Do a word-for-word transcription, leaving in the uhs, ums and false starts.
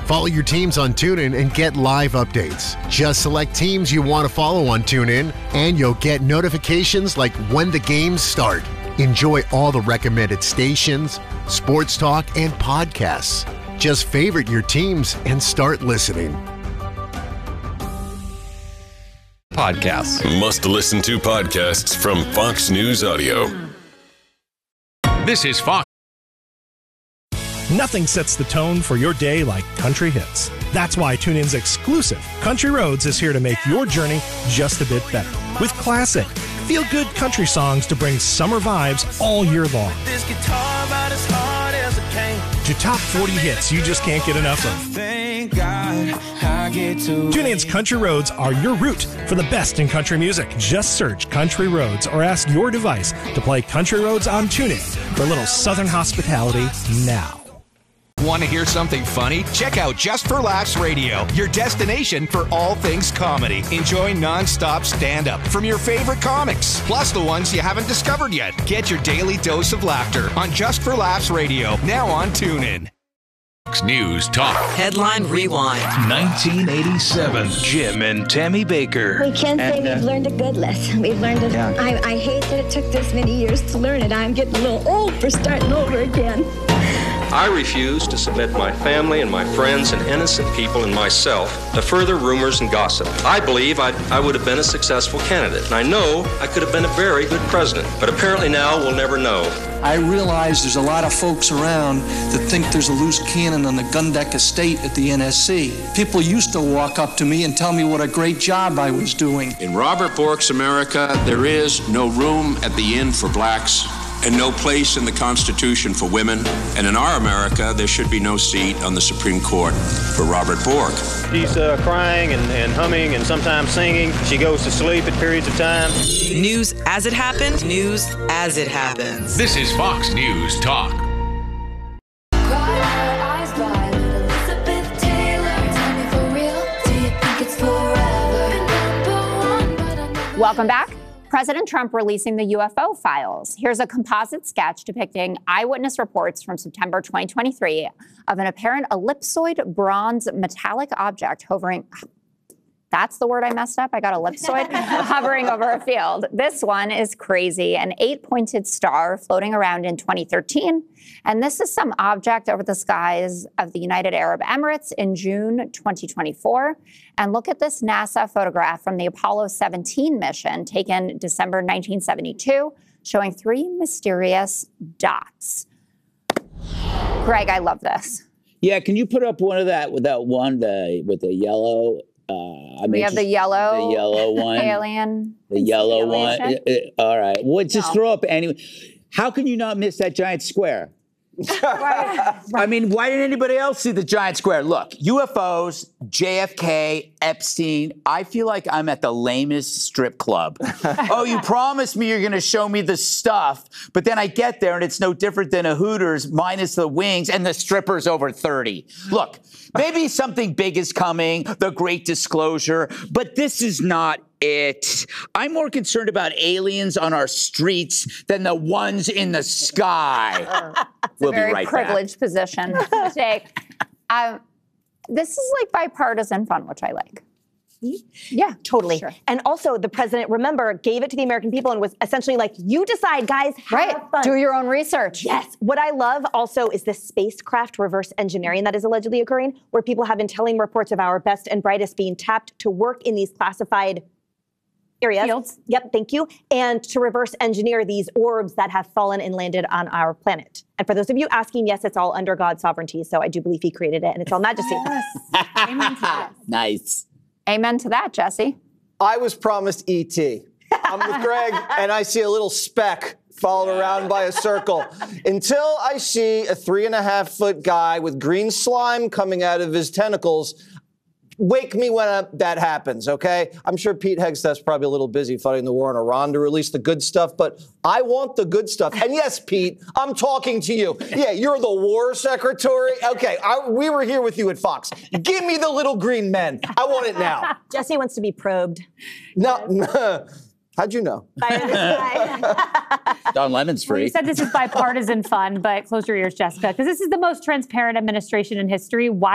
Follow your teams on TuneIn and get live updates. Just select teams you want to follow on TuneIn, and you'll get notifications like when the games start. Enjoy all the recommended stations, sports talk, and podcasts. Just favorite your teams and start listening. Podcasts. Must listen to podcasts from Fox News Audio. This is Fox. Nothing sets the tone for your day like country hits. That's why TuneIn's exclusive Country Roads is here to make your journey just a bit better. With classic, feel-good country songs to bring summer vibes all year long. This guitar about as hard as it came. To top forty hits you just can't get enough of. Thank God I get to TuneIn's Country Roads are your route for the best in country music. Just search Country Roads or ask your device to play Country Roads on TuneIn for a little Southern hospitality now. Want to hear something funny? Check out Just for Laughs Radio, your destination for all things comedy. Enjoy non-stop stand-up from your favorite comics, plus the ones you haven't discovered yet. Get your daily dose of laughter on Just for Laughs Radio, now on TuneIn. Fox News Talk. Headline Rewind. nineteen eighty-seven. Jim and Tammy Baker. We can't say and, uh, we've learned a good lesson. We've learned it. Yeah. I, I hate that it took this many years to learn it. I'm getting a little old for starting over again. I refuse to submit my family and my friends and innocent people and myself to further rumors and gossip. I believe I'd, I would have been a successful candidate, and I know I could have been a very good president, but apparently now we'll never know. I realize there's a lot of folks around that think there's a loose cannon on the Gundeck estate at the N S C. People used to walk up to me and tell me what a great job I was doing. In Robert Bork's America, there is no room at the inn for blacks and no place in the Constitution for women. And in our America, there should be no seat on the Supreme Court for Robert Bork. She's uh, crying and, and humming and sometimes singing. She goes to sleep at periods of time. News as it happened, news as it happens. This is Fox News Talk. Welcome back. President Trump releasing the U F O files. Here's a composite sketch depicting eyewitness reports from September twenty twenty-three of an apparent ellipsoid bronze metallic object hovering. That's the word I messed up. I got ellipsoid hovering over a field. This one is crazy. An eight-pointed star floating around in twenty thirteen. And this is some object over the skies of the United Arab Emirates in June twenty twenty-four. And look at this NASA photograph from the Apollo seventeen mission taken December nineteen seventy-two, showing three mysterious dots. Greg, I love this. Yeah, can you put up one of that with that one the, with the yellow? Uh, I we have the yellow, the yellow one, alien, the yellow one. Uh, uh, all right, well, just no. throw up anyway. How can you not miss that giant square? I mean, why didn't anybody else see the giant square? Look, U F Os, J F K, Epstein. I feel like I'm at the lamest strip club. Oh, you promised me you're going to show me the stuff, but then I get there and it's no different than a Hooters minus the wings and the stripper's over thirty. Look, maybe something big is coming, the great disclosure, but this is not it. I'm more concerned about aliens on our streets than the ones in the sky. It's we'll a very be right privileged back. position to take. Um, this is like bipartisan fun, which I like. Yeah, totally. Sure. And also, the president, remember, gave it to the American people and was essentially like, you decide, guys, have right. fun. Do your own research. Yes. What I love also is this spacecraft reverse engineering that is allegedly occurring, where people have been telling reports of our best and brightest being tapped to work in these classified areas. Fields. Yep, thank you. And to reverse engineer these orbs that have fallen and landed on our planet. And for those of you asking, yes, it's all under God's sovereignty. So I do believe he created it and it's all majesty. Yes. Amen to that. Nice. Amen to that, Jesse. I was promised E T. I'm with Greg, and I see a little speck followed around by a circle until I see a three and a half foot guy with green slime coming out of his tentacles. Wake me when uh, that happens, okay? I'm sure Pete Hegseth's probably a little busy fighting the war in Iran to release the good stuff, but I want the good stuff. And yes, Pete, I'm talking to you. Yeah, you're the war secretary. Okay, I, we were here with you at Fox. Give me the little green men. I want it now. Jesse wants to be probed. No, no. How'd you know? Don Lemon's free. Well, you said this is bipartisan fun, but close your ears, Jessica, because this is the most transparent administration in history. Why